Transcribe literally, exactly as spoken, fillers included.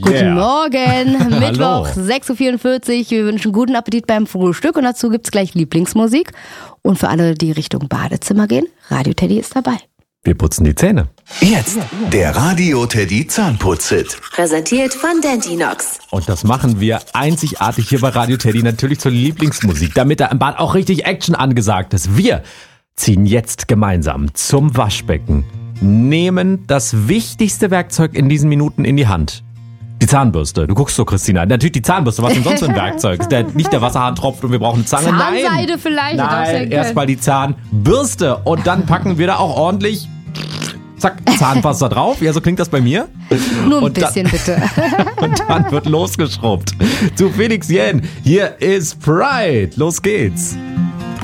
Guten Yeah. Morgen, Mittwoch, Hallo. sechs Uhr vierundvierzig. Wir wünschen guten Appetit beim Frühstück und dazu gibt's gleich Lieblingsmusik. Und für alle, die Richtung Badezimmer gehen, Radio Teddy ist dabei. Wir putzen die Zähne. Jetzt der Radio Teddy Zahnputz-Hit. Präsentiert von Dentinox. Und das machen wir einzigartig hier bei Radio Teddy natürlich zur Lieblingsmusik, damit da im Bad auch richtig Action angesagt ist. Wir ziehen jetzt gemeinsam zum Waschbecken, nehmen das wichtigste Werkzeug in diesen Minuten in die Hand. Die Zahnbürste. Du guckst so, Christina. Natürlich die Zahnbürste. Was denn sonst für ein Werkzeug? Der, nicht der Wasserhahn tropft und wir brauchen eine Zange. Zahnseide Nein. vielleicht, hätte auch sein Nein, können. erstmal die Zahnbürste. Und dann packen wir da auch ordentlich, zack, Zahnpasta drauf. Ja, so klingt das bei mir. Nur ein Und dann- bisschen bitte. Und dann wird losgeschrubbt. Zu Felix Jähn. Hier ist Pride. Los geht's.